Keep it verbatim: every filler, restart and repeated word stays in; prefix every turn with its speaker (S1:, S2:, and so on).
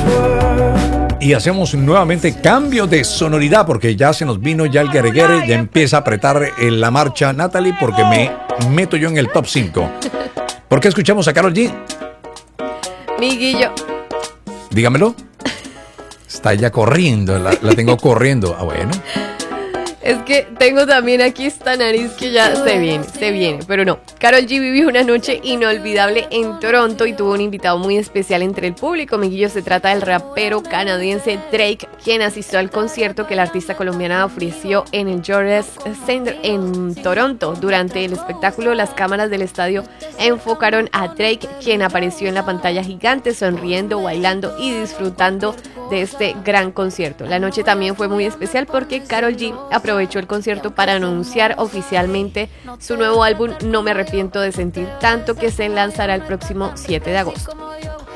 S1: Y hacemos nuevamente cambio de sonoridad porque ya se nos vino ya el guerre, ya empieza a apretar en la marcha Natalie porque me meto yo en el top cinco. ¿Por qué escuchamos a Karol G?
S2: Miguillo.
S1: Dígamelo. Está ella corriendo, la, la tengo corriendo. Ah, bueno.
S2: Es que tengo también aquí esta nariz que ya se viene, se viene, pero no. Karol G vivió una noche inolvidable en Toronto y tuvo un invitado muy especial entre el público. Miguillo, se trata del rapero canadiense Drake, quien asistió al concierto que la artista colombiana ofreció en el Georges Center en Toronto. Durante el espectáculo, las cámaras del estadio enfocaron a Drake, quien apareció en la pantalla gigante, sonriendo, bailando y disfrutando de este gran concierto. La noche también fue muy especial porque Karol G aprovechó aprovechó el concierto para anunciar oficialmente su nuevo álbum No me arrepiento de sentir tanto, que se lanzará el próximo siete de agosto.